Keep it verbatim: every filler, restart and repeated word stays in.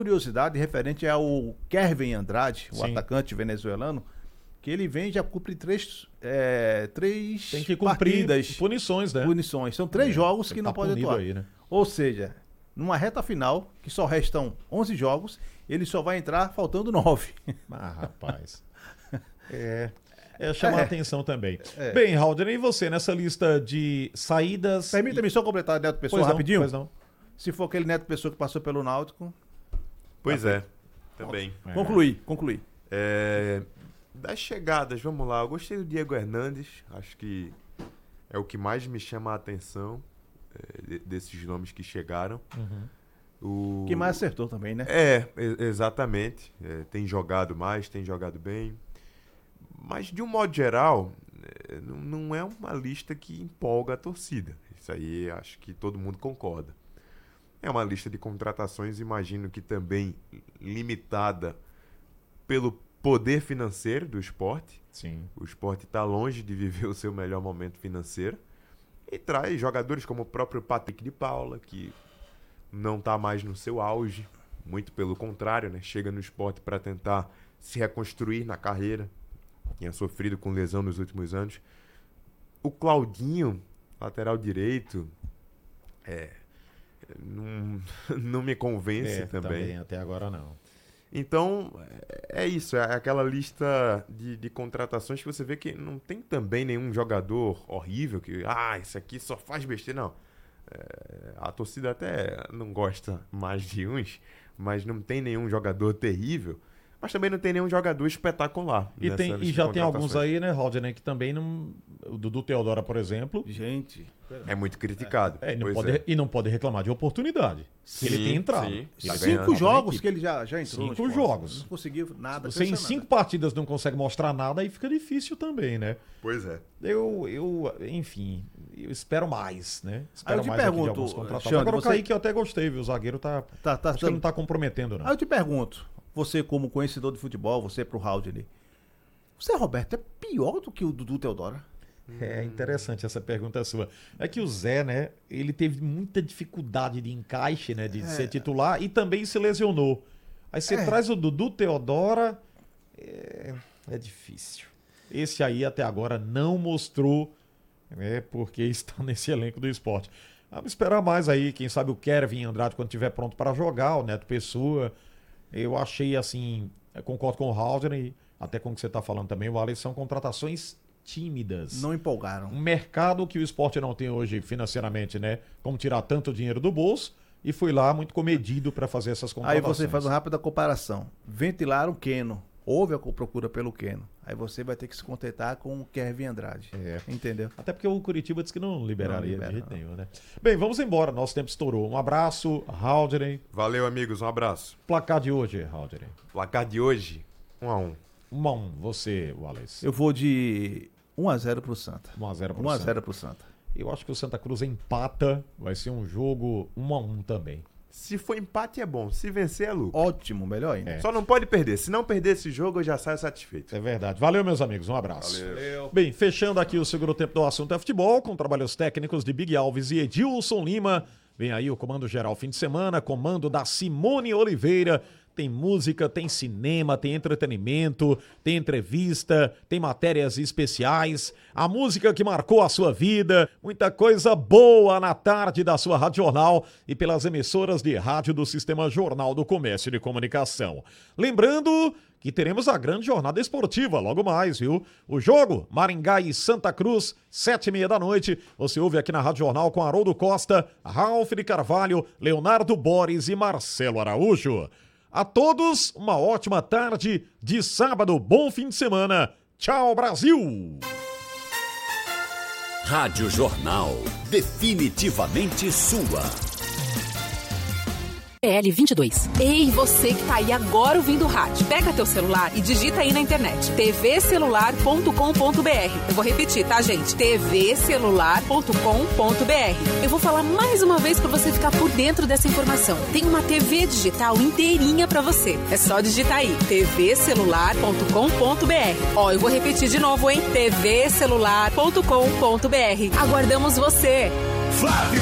curiosidade referente ao Kervin Andrade, o Sim. atacante venezuelano, que ele vem e já cumpre três, é, três Tem que cumprir partidas, punições, né? punições. São três É, jogos tem que que não tá pode punido atuar. aí, né? Ou seja, numa reta final, que só restam onze jogos, ele só vai entrar faltando nove. Ah, rapaz. É, é chamar É. a atenção também. É. Bem, Haldner, e você nessa lista de saídas... Permita-me só completar, Neto Pessoa, Pois não, rapidinho. pois não. Se for aquele Neto Pessoa que passou pelo Náutico, Pois é, também. É. concluir, concluir. É, das chegadas, vamos lá. Eu gostei do Diego Hernandes. Acho que é o que mais me chama a atenção é, de- desses nomes que chegaram. Uhum. O... Que mais acertou também, né? É, e- exatamente. É, tem jogado mais, tem jogado bem. Mas, de um modo geral, é, não, não é uma lista que empolga a torcida. Isso aí acho que todo mundo concorda. É uma lista de contratações, imagino que também limitada pelo poder financeiro do esporte. Sim. O esporte está longe de viver o seu melhor momento financeiro. E traz jogadores como o próprio Patrick de Paula, que não está mais no seu auge. Muito pelo contrário, né? Chega no esporte para tentar se reconstruir na carreira. Tinha sofrido com lesão nos últimos anos. O Claudinho, lateral direito, é, não, não me convence É, também. até agora não. Então, é isso, é aquela lista de, de contratações que você vê que não tem também nenhum jogador horrível, que, ah, esse aqui só faz besteira, não. É, a torcida até não gosta mais de uns, mas não tem nenhum jogador terrível, mas também não tem nenhum jogador espetacular. E, nessa tem, lista e de já tem alguns contratações. aí, né, Haldner, que também não... O Dudu Teodora, por exemplo, Gente, É muito criticado. é, e, não pois pode, é. e não pode reclamar de oportunidade. Sim, ele tem entrado. sim. Ele Tá tem ganhando. cinco jogos equipe. que ele já, já entrou. no Cinco esporte. jogos. Não conseguiu nada. Você em acrescentar cinco nada. partidas não consegue mostrar nada, aí fica difícil também, né? Pois é. Eu, eu, enfim, eu espero mais, né? Espero Aí eu te mais aqui de pergunto, alguns contratados. Xande, Agora o você- Kaique eu até gostei, viu? O zagueiro tá... Tá, tá, acho que ele não tá comprometendo, não. Aí eu te pergunto, você como conhecedor de futebol, você pro Haldner, o Zé Roberto é pior do que o Dudu Teodora? É interessante essa pergunta sua. É que o Zé, né, ele teve muita dificuldade de encaixe, né, de ser titular e também se lesionou. Aí você É. traz o Dudu Teodora, é, é difícil. Esse aí até agora não mostrou, né, porque está nesse elenco do esporte. Vamos esperar mais aí, quem sabe o Kervin Andrade quando estiver pronto para jogar, o Neto Pessoa. Eu achei assim, eu concordo com o Haldner e até com o que você está falando também, o Alex, são contratações tímidas. Não empolgaram. Um mercado que o esporte não tem hoje financeiramente, né? Como tirar tanto dinheiro do bolso e foi lá muito comedido para fazer essas Aí contratações. você faz uma rápida comparação. Ventilaram o Keno. Houve a procura pelo Keno. Aí você vai ter que se contentar com o Kervin Andrade. É. Entendeu? Até porque o Curitiba disse que não liberaria Não libera, de jeito não. nenhum, né? Bem, vamos embora. Nosso tempo estourou. Um abraço, Haldner. Valeu, amigos. Um abraço. Placar de hoje, Haldner. Placar de hoje, um a um. um a um. Você, Wallace. Eu vou de um a zero pro Santa. um a zero pro um a Santa. zero pro Santa. Eu acho que o Santa Cruz empata. Vai ser um jogo um a um também. Se for empate é bom, se vencer é lucro. Ótimo, melhor ainda. É. Só não pode perder. Se não perder esse jogo, eu já saio satisfeito. É verdade. Valeu, meus amigos. Um abraço. Valeu. Bem, fechando aqui o segundo tempo do Assunto é Futebol, com trabalhos técnicos de Big Alves e Edilson Lima. Vem aí o comando geral fim de semana, comando da Simone Oliveira. Tem música, tem cinema, tem entretenimento, tem entrevista, tem matérias especiais, a música que marcou a sua vida, muita coisa boa na tarde da sua Rádio Jornal e pelas emissoras de rádio do Sistema Jornal do Comércio e de Comunicação. Lembrando que teremos a grande jornada esportiva logo mais, viu? O jogo, Maringá e Santa Cruz, sete e meia da noite. Você ouve aqui na Rádio Jornal com Haroldo Costa, Ralf de Carvalho, Leonardo Boris e Marcelo Araújo. A todos, uma ótima tarde de sábado, bom fim de semana. Tchau, Brasil! Rádio Jornal, definitivamente sua. P L vinte e dois. Ei, você que tá aí agora ouvindo o rádio. Pega teu celular e digita aí na internet. t v celular ponto com ponto b r. Eu vou repetir, tá, gente? t v celular ponto com ponto b r. Eu vou falar mais uma vez pra você ficar por dentro dessa informação. Tem uma T V digital inteirinha pra você. É só digitar aí. t v celular ponto com ponto b r. Ó, eu vou repetir de novo, hein? t v celular ponto com ponto b r. Aguardamos você. Flávio